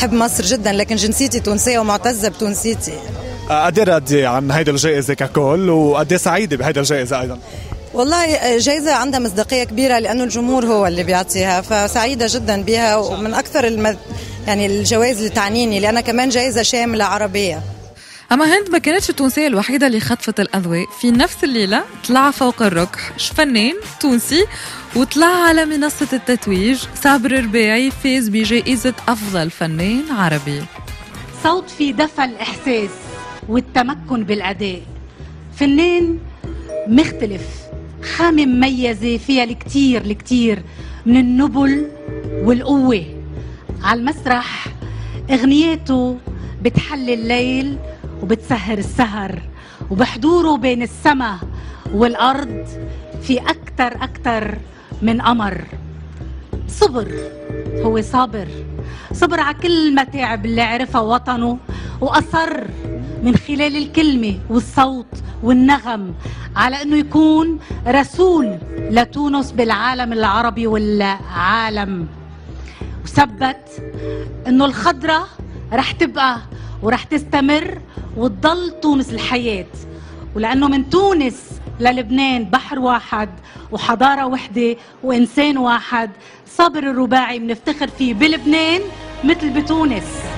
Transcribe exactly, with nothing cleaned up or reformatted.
بحب مصر جدا، لكن جنسيتي تونسية ومعتزة بتونسيتي. قد ايه راضية عن هيدي الجائزة ككل، وقد ايه سعيدة بهيدي الجائزة أيضا؟ والله جائزة عندها مصداقية كبيرة لأنه الجمهور هو اللي بيعطيها، فسعيدة جدا بها، ومن أكثر الم... يعني الجوائز اللي تعنيني، لأنها كمان جائزة شاملة عربية. أما هند ما كانتش التونسية الوحيدة اللي خطفت الأضواء. في نفس الليلة طلع فوق الركح فنان تونسي وطلع على منصة التتويج. صابر الرباعي فاز بجائزة أفضل فنان عربي. صوت في دفى الإحساس والتمكن بالأداء، فنان مختلف، خامة مميزة فيها الكتير الكتير من النبل والقوة. على المسرح اغنياته بتحلي الليل وبتسهر السهر، وبحضوره بين السماء والأرض في أكتر أكتر من قمر. صبر، هو صابر، صبر على كل المتاعب اللي عرفها وطنه، وأصر من خلال الكلمة والصوت والنغم على أنه يكون رسول لتونس بالعالم العربي والعالم، وثبت أنه الخضرة رح تبقى ورح تستمر وتضل تونس الحياة. ولأنه من تونس للبنان بحر واحد وحضارة وحدة وإنسان واحد، صابر الرباعي بنفتخر فيه بلبنان مثل بتونس.